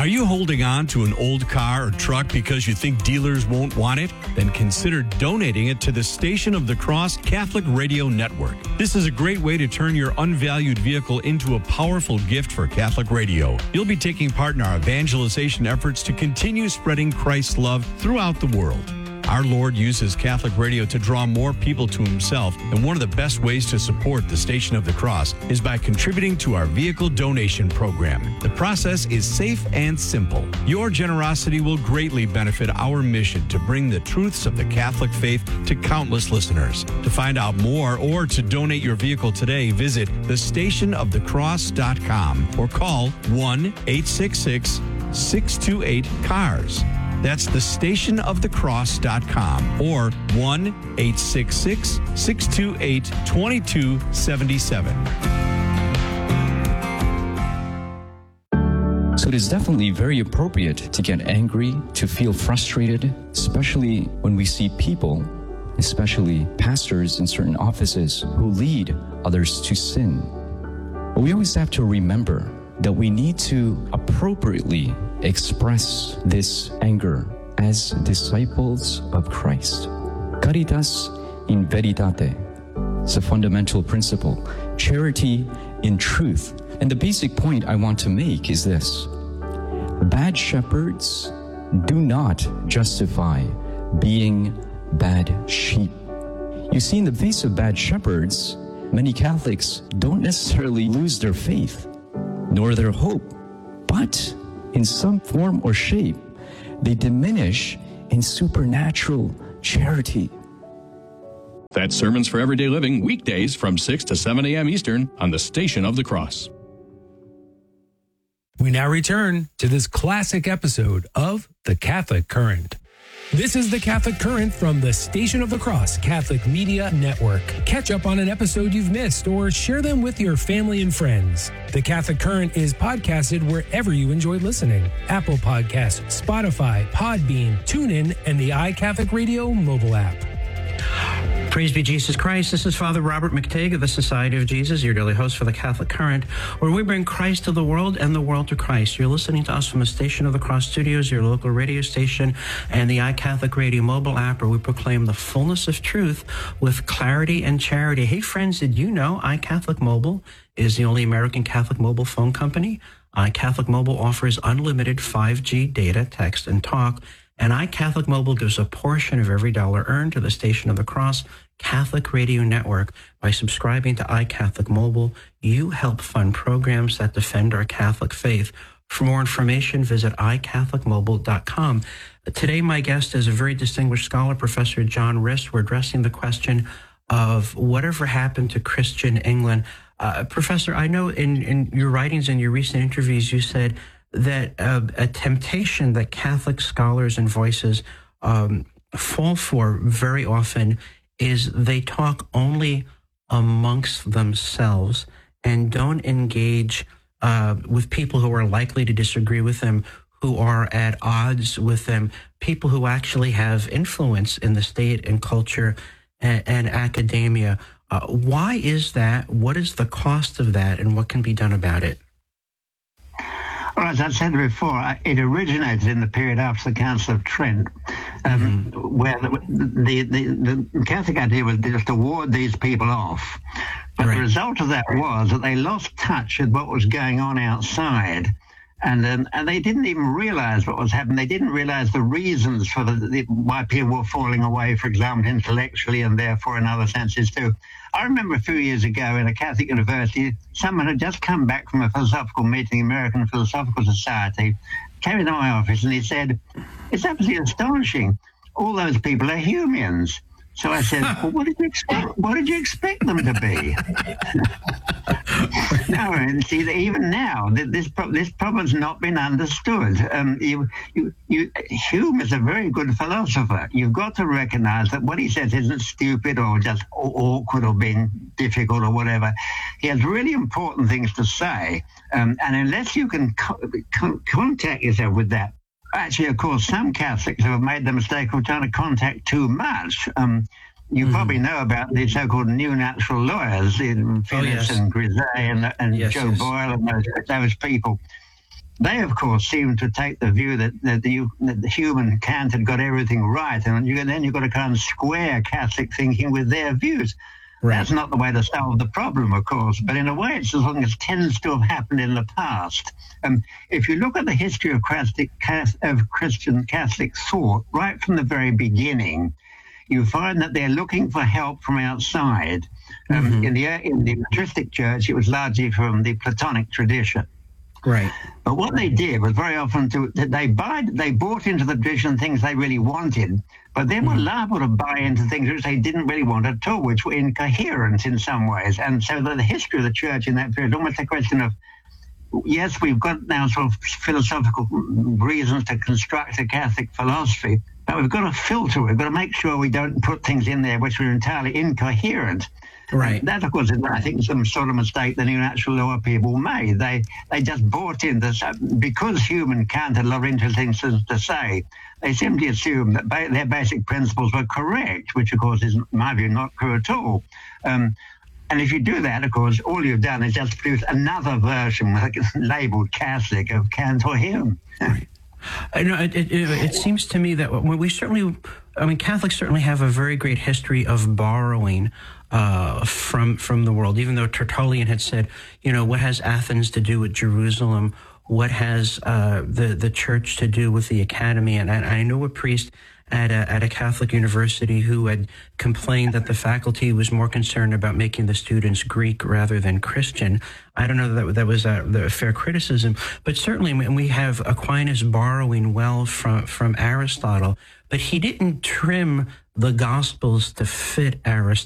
Are you holding on to an old car or truck because you think dealers won't want it? Then consider donating it to the Station of the Cross Catholic Radio Network. This is a great way to turn your unvalued vehicle into a powerful gift for Catholic radio. You'll be taking part in our evangelization efforts to continue spreading Christ's love throughout the world. Our Lord uses Catholic radio to draw more people to himself, and one of the best ways to support the Station of the Cross is by contributing to our vehicle donation program. The process is safe and simple. Your generosity will greatly benefit our mission to bring the truths of the Catholic faith to countless listeners. To find out more or to donate your vehicle today, visit thestationofthecross.com or call 1-866-628-CARS. That's thestationofthecross.com or 1-866-628-2277. So it is definitely very appropriate to get angry, to feel frustrated, especially when we see people, especially pastors in certain offices, who lead others to sin. But we always have to remember that we need to appropriately express this anger as disciples of Christ. Caritas in veritate. It's a fundamental principle. Charity in truth. And the basic point I want to make is this. Bad shepherds do not justify being bad sheep. You see, in the face of bad shepherds, many Catholics don't necessarily lose their faith, nor their hope, but in some form or shape, they diminish in supernatural charity. That's Sermons for Everyday Living, weekdays from 6 to 7 a.m. Eastern on the Station of the Cross. We now return to this classic episode of The Catholic Current. This is The Catholic Current from the Station of the Cross Catholic Media Network. Catch up on an episode you've missed or share them with your family and friends. The Catholic Current is podcasted wherever you enjoy listening. Apple Podcasts, Spotify, Podbean, TuneIn, and the iCatholic Radio mobile app. Praise be Jesus Christ. This is Father Robert McTague of the Society of Jesus, your daily host for the Catholic Current, where we bring Christ to the world and the world to Christ. You're listening to us from the Station of the Cross Studios, your local radio station, and the iCatholic Radio mobile app, where we proclaim the fullness of truth with clarity and charity. Hey, friends, did you know iCatholic Mobile is the only American Catholic mobile phone company? iCatholic Mobile offers unlimited 5G data, text, and talk. And iCatholic Mobile gives a portion of every dollar earned to the Station of the Cross Catholic Radio Network. By subscribing to iCatholic Mobile, you help fund programs that defend our Catholic faith. For more information, visit iCatholicMobile.com. Today, my guest is a very distinguished scholar, Professor John Rist. We're addressing the question of whatever happened to Christian England. Professor, I know in your writings and your recent interviews, you said that a temptation that Catholic scholars and voices fall for very often is they talk only amongst themselves and don't engage with people who are likely to disagree with them, who are at odds with them, people who actually have influence in the state and culture and academia. Why is that? What is the cost of that, and what can be done about it? Well, as I said before, it originated in the period after the Council of Trent, where the Catholic idea was just to ward these people off. But the result of that was that they lost touch with what was going on outside. And they didn't even realize what was happening. They didn't realize the reasons for why people were falling away, for example, intellectually, and therefore in other senses too. I remember a few years ago in a Catholic university, someone had just come back from a philosophical meeting, American Philosophical Society, came into my office and he said, "It's absolutely astonishing. All those people are Humeans." So I said, "Well, what did you expect them to be?" No, and see, even now, this problem's not been understood. Hume is a very good philosopher. You've got to recognize that what he says isn't stupid or just awkward or being difficult or whatever. He has really important things to say, and unless you can contact yourself with that. Actually, of course, some Catholics have made the mistake of trying to contact too much. You probably know about the so-called new natural lawyers, Phillips and Grisey and Joe Boyle and those people. They, of course, seem to take the view that the human Kant had got everything right, and then you've got to kind of square Catholic thinking with their views. Right. That's not the way to solve the problem, of course, but in a way it's something that tends to have happened in the past. If you look at the history of Christian Catholic thought, right from the very beginning, you find that they're looking for help from outside. In the patristic church, it was largely from the Platonic tradition. Right. But what they did was very often they bought into the tradition things they really wanted, but then were liable to buy into things which they didn't really want at all, which were incoherent in some ways. And so the history of the church in that period, almost a question of, yes, we've got now sort of philosophical reasons to construct a Catholic philosophy, but we've got to filter it. We've got to make sure we don't put things in there which are entirely incoherent. Right. And that, of course, is, I think, some sort of mistake the New Natural Law people made. They just bought in this, because human Kant had a lot of interesting things to say, they simply assumed that their basic principles were correct, which, of course, is, in my view, not true at all. And if you do that, of course, all you've done is just produce another version labeled Catholic of Kant or Hume. Right. It seems to me that Catholics certainly have a very great history of borrowing from the world. Even though Tertullian had said, what has Athens to do with Jerusalem? What has the church to do with the academy? And I know a priest at a Catholic university who had complained that the faculty was more concerned about making the students Greek rather than Christian. I don't know that was a fair criticism, but certainly we have Aquinas borrowing well from Aristotle, but he didn't trim the Gospels to fit Aristotle.